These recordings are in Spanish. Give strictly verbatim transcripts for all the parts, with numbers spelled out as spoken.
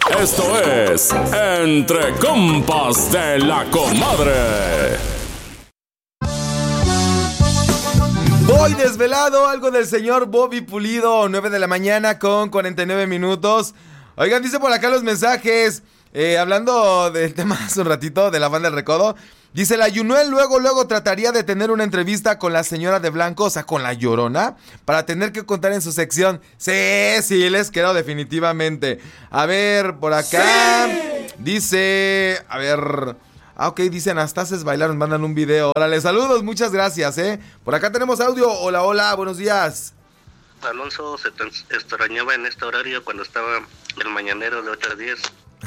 Esto es Entre Compas de la Comadre. Voy desvelado, algo del señor Bobby Pulido, nueve de la mañana con cuarenta y nueve minutos. Oigan, dice por acá los mensajes, eh, hablando del tema hace un ratito de la banda del Recodo. Dice, la Yunuel luego, luego trataría de tener una entrevista con la señora de blanco, o sea, con la Llorona, para tener que contar en su sección. Sí, sí, les quiero definitivamente. A ver, por acá, ¡sí! Dice, a ver... Ah, ok, dice Anastases bailar, nos mandan un video. Órale, saludos, muchas gracias, ¿eh? Por acá tenemos audio. Hola, hola, buenos días. Alonso, se te extrañaba en este horario cuando estaba el mañanero de ocho a diez.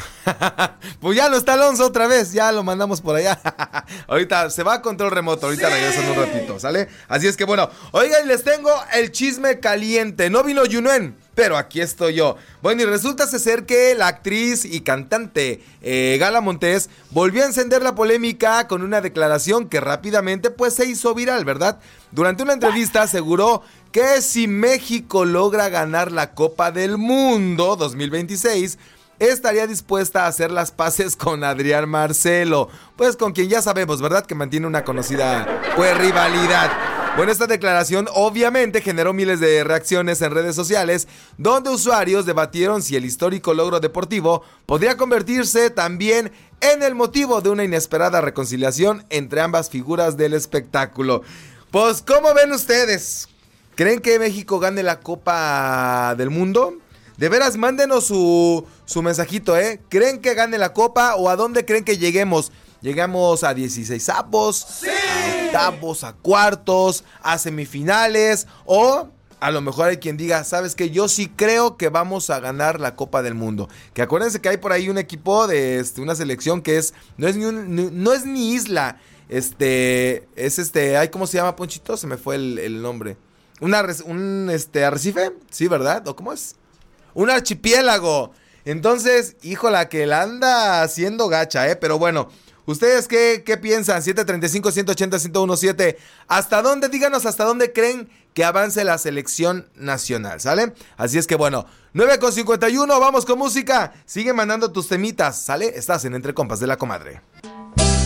Pues ya no está Alonso otra vez, ya lo mandamos por allá. Ahorita se va a control remoto, ahorita sí. Regresan un ratito, ¿sale? Así es que bueno, oigan, les tengo el chisme caliente. No vino Yunuen, pero aquí estoy yo. Bueno, y resulta ser que la actriz y cantante eh, Gala Montes volvió a encender la polémica con una declaración que rápidamente pues se hizo viral, ¿verdad? Durante una entrevista aseguró que si México logra ganar la Copa del Mundo dos mil veintiséis, estaría dispuesta a hacer las paces con Adrián Marcelo, pues con quien ya sabemos, ¿verdad? Que mantiene una conocida, pues, rivalidad. Bueno, esta declaración obviamente generó miles de reacciones en redes sociales, donde usuarios debatieron si el histórico logro deportivo podría convertirse también en el motivo de una inesperada reconciliación entre ambas figuras del espectáculo. Pues, ¿cómo ven ustedes? ¿Creen que México gane la Copa del Mundo? De veras, mándenos su, su mensajito, ¿eh? ¿Creen que gane la Copa o a dónde creen que lleguemos? ¿Llegamos a dieciseisavos, ¡sí! A octavos, a cuartos, a semifinales? O a lo mejor hay quien diga, ¿sabes qué? Yo sí creo que vamos a ganar la Copa del Mundo. Que acuérdense que hay por ahí un equipo de este, una selección que es, no es ni un, ni, no es ni isla, este, es este, ay, ¿cómo se llama, Ponchito? Se me fue el, el nombre. Una, un este, arrecife, sí, ¿verdad? ¿O cómo es? Un archipiélago. Entonces, híjola, que la anda haciendo gacha, ¿eh? Pero bueno, ¿ustedes qué, qué piensan? siete treinta y cinco, ciento ochenta, ciento diecisiete. ¿Hasta dónde? Díganos hasta dónde creen que avance la selección nacional, ¿sale? Así es que bueno, nueve con cincuenta y uno, vamos con música. Sigue mandando tus temitas, ¿sale? Estás en Entre Compas de la Comadre.